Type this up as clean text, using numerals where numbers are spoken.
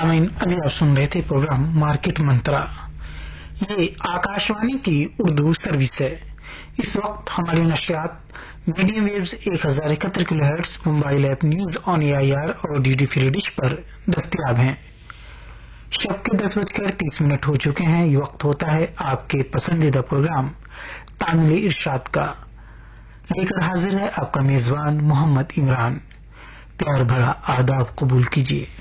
सामीन अभी आप सुन रहे थे प्रोग्राम मार्केट मंत्रा। ये आकाशवाणी की उर्दू सर्विस है। इस वक्त हमारी नशरियात medium waves 1071 kilohertz, mobile app news on AIR और ड्यूटी फ्री डिश पर दस्तयाब हैं। शब के 10:30 हो चुके हैं। ये वक्त होता है आपके पसंदीदा प्रोग्राम तामिल इरशाद का। लेकर हाजिर है आपका मेजबान मोहम्मद इमरान। प्यार भरा आदाब कबूल कीजिए।